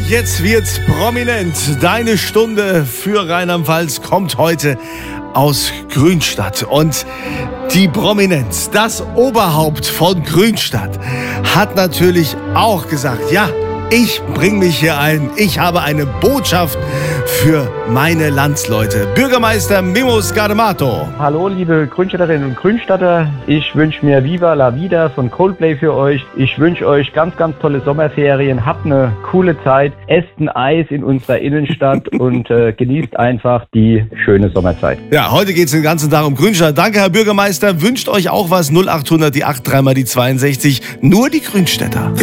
jetzt wird's prominent. Deine Stunde für Rheinland-Pfalz kommt heute aus Grünstadt. Und die Prominenz, das Oberhaupt von Grünstadt, hat natürlich auch gesagt, ja, ich bringe mich hier ein. Ich habe eine Botschaft für meine Landsleute. Bürgermeister Mimmo Scardamato. Hallo, liebe Grünstädterinnen und Grünstädter. Ich wünsche mir Viva la Vida von Coldplay für euch. Ich wünsche euch ganz, ganz tolle Sommerferien. Habt eine coole Zeit. Esst ein Eis in unserer Innenstadt und genießt einfach die schöne Sommerzeit. Ja, heute geht es den ganzen Tag um Grünstadt. Danke, Herr Bürgermeister. Wünscht euch auch was. 0800 die 83 mal die 62. Nur die Grünstädter.